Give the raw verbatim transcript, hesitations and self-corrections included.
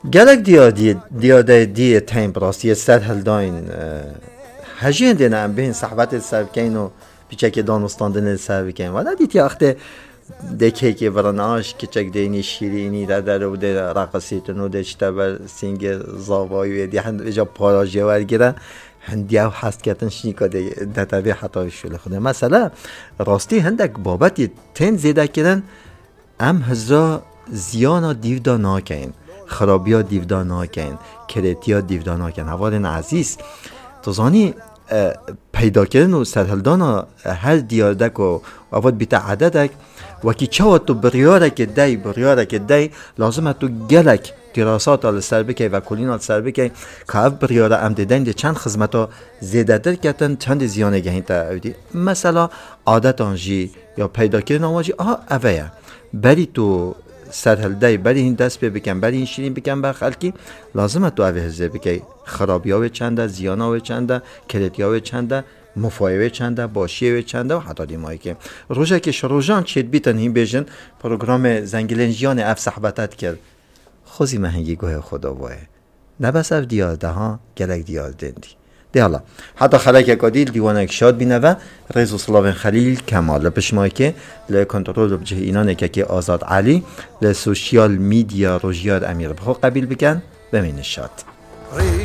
گلک دیادی دیاده دی تایم براستی سر هلداین هجین دینم بین صحبت سرکین و پیچه که دانستاندن سرکین ولی دیتی وقت دکه که برناش که چک دینی شیرینی در در و در رقصیتون و دشته بر سینگ زاوایی و دی هند اجا پاراجی ورگیره هندی او حست کردن شنی که در طبیع حتای شده خوده مثلا راستی هندک بابتی تین زیده کردن ام هزا زیانا دیودا ناکین خرابی ها دیودا ناکین کریتی ها دیودا ناکین حوالین عزیز تو زانی پیدا کردن و سرهلدان هر دیاردک و وفاد بیتا عددک وکی چاو تو بریاره که دی بریاره که دی لازمه تو گلک دراسات آل سر بکی و کلین آل سر بکی که اف بریاره ام دیدن دی چند خزمت ها زیده در کتن چند زیانه گهین تا اودی مثلا عادت آنجی یا پیدا کردن آنجی آه اوه بری تو سرهلده بری این دست بی بکن بری این شیرین بکن بر خلکی لازمه تو اوه هزه بکی خرابی ها چنده زیان ها چنده کلیتی ها چنده مفایوه چنده باشیه چنده و حتی دیمایی که روژه که شروجان چید بیتن این بیجن پروگرام زنگلنجیان اف صحبتت کرد خوزی مهنگی گوه خدا واه نبس اف دیال ده ها گلک دیال دندی دی حالا حتی خلک اکادیل دیوانک شاد بینه و رئیس سلاوین خلیل کمال لپشمایی که لکنترول بجه اینانه که که آزاد علی لسوشیال میدیا روژیار امیر بخو قبیل بکن بمین شاد